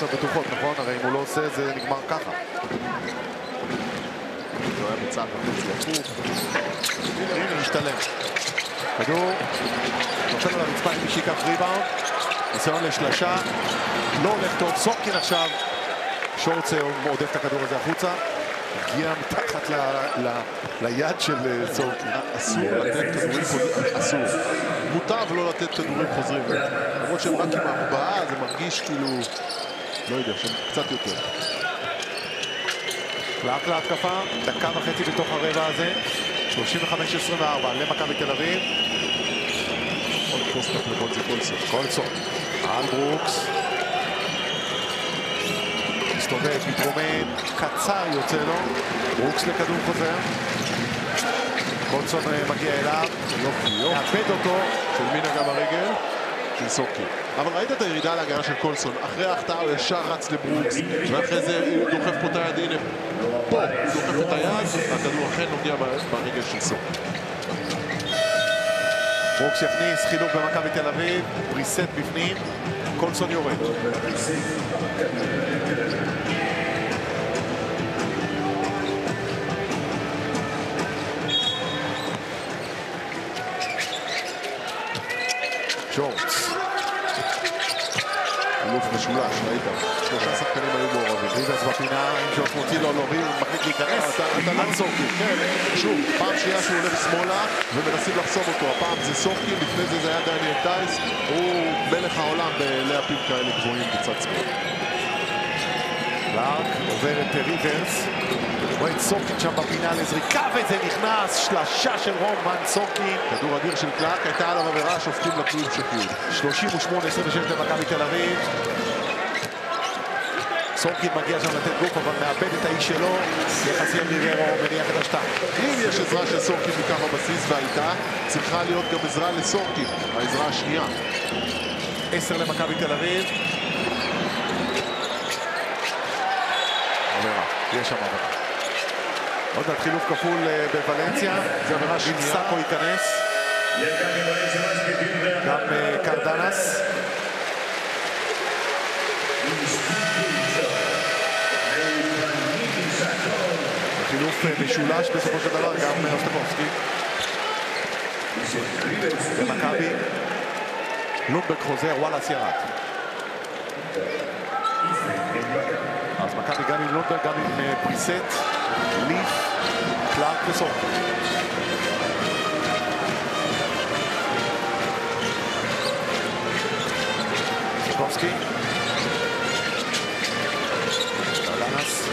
יותר בטוחות, נכון? הרי אם הוא לא עושה, זה נגמר ככה. זה היה מצד וחצי הפוך. הנה, משתלם. כדור, נופל על הרצפה עם מי שיקח ריבאונד. ניסיון לשלשה. לא הולך טוב. סורקין עכשיו. שורצה מעודף את הכדור הזה החוצה. הגיע מתחת ליד של סורקין. אסור לתת כדורים חוזרים. אסור. מוטב לא לתת כדורים חוזרים. למרות שהם רק עם ארבעה, זה מרגיש כאילו... לא יודע, שהם קצת יותר. קלארק להתקפה, דקה וחצי בתוך הרבע הזה, 35-24 למכבי תל אביב. עוד פוסט-אפ לבונזי קולסון. על ברוקס. מסתובב, מתרומם, קצר יוצא לו. ברוקס לכדור חוזר. קולסון מגיע אליו. מאבד אותו. של מי נגע ברגל? של סורקין. אבל ראית את הירידה להגנה של קולסון. אחרי ההחטאה הוא ישר רץ לברוקס, ואחרי זה הוא דוחף פה את היד. הנה, פה הוא דוחף את היד, והכדור אכן נוגע ברגל של סורקין. ברוקס יכניס חילוק במכבי תל אביב, פריסט בפנים, קולסון יורד. שורץ. אלוף משולש, ראית? 3 שחקנים היו מעורבים. ריבס בפינה, אם שורץ מוציא לו להוביל, הוא מחליט להיכנס. על סורקין. כן, שוב, פעם שנייה שהוא הולך שמאלה ומנסים לחסום אותו. הפעם זה סורקין, לפני זה היה דניאל טייס. הוא מלך העולם בלהפיל כאלה גבוהים בצד שמאל. קלארק עובר את ריברס. רואה את סורקין שם בפינה לזריקה, וזה נכנס. שלשה של רומן סורקין. כדור אדיר של קלארק, הייתה עליו עבירה, שופטים לפנים שפיות. 38-26 למכבי תל אביב. סורקין מגיע שם לתת גוף, אבל מאבד את האיש שלו. יחסים ליברו מניח את השטר. אם יש עזרה של סורקין מכך בבסיס והייתה, צריכה להיות גם עזרה לסורקין, העזרה השנייה. 10 למכבי תל אביב. עבירה, יש שם עבירה. עוד מעט חילוף כפול בוולנסיה. זה עבירה שנייה. סאקו ייכנס. גם קרדנס. חילוף משולש בסופו של דבר, גם אוסטקובסקי. במכבי. לונדברג חוזר, וואלאס ירד. אז מכבי גם עם לונדברג, גם עם פריסט, ליף, קלארק וסורקין. אוסטקובסקי. קרדנס.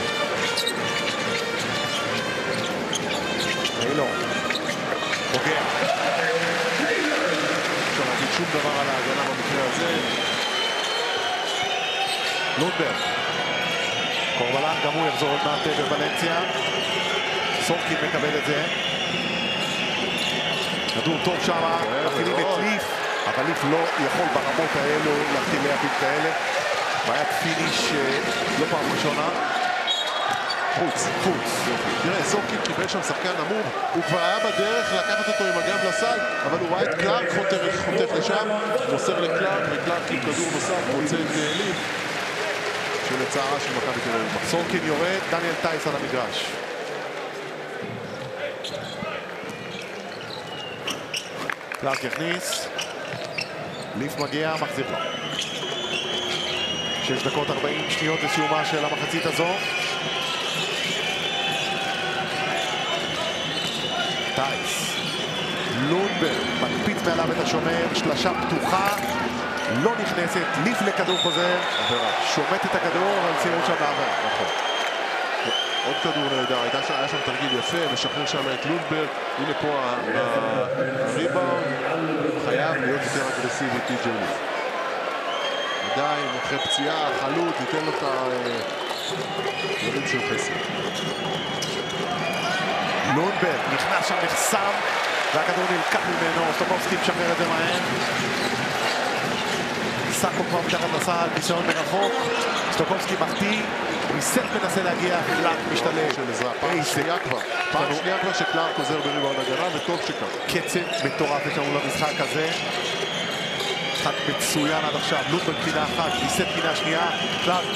אילו. פוגע. אפשר להגיד שום דבר על ההגנה במקרה הזה. לונדברג. קורבלן גם הוא יחזור עוד מעט בוולנסיה. סורקין מקבל את זה. כדור טוב שם, מפעילים את ליף, אבל ליף לא יכול ברמות האלו להכיל להפיל כאלה. בעיית פיניש לא פעם ראשונה. חוץ. תראה, סורקין קיבל שם שחקן נמוך, הוא כבר היה בדרך לקחת אותו עם הגב לסל, אבל הוא ראה את קלארק חוטף לשם, מוסר לקלארק, וקלארק עם כדור נוסף מוצא את ליף, שלצערה של מכבי תל אביב. סורקין יורד, דניאל טייס על המגרש. קלארק יכניס, ליף מגיע, מחזיר לו. 6 דקות 40 שניות לסיומה של המחצית הזו. טייס. לונדברג מקפיץ מעליו את השומר, שלשה פתוחה, לא נכנסת, ליף לכדור חוזר, שומט את הכדור, אבל סיימו שם לעבר. נכון. עוד כדור נהדר, היה שם תרגיל יפה, משחרר שם את לונדברג, הנה פה הריבאונד, חייב להיות יותר אגרסיבי טי.ג'יי ליף. עדיין, אחרי פציעה, חלוץ, ניתן לו את הדברים של חסר. לונדברג נכנס שם, נחסם, והכדור נלקח ממנו, אוסטקובסקי משחרר את זה מהר. סאקו כבר מתחת לסל, ניסיון מרחוק, אוסטקובסקי מחטיא, פריסט מנסה להגיע, קלארק משתלב. של עזרה, פעם שנייה כבר שקלארק עוזר בריבאונד הגנה, וטוב שכך. קצב מטורף יש לנו למשחק הזה. משחק מצוין עד עכשיו, לונדברג פינה אחת, פריסט פינה שנייה, קלארק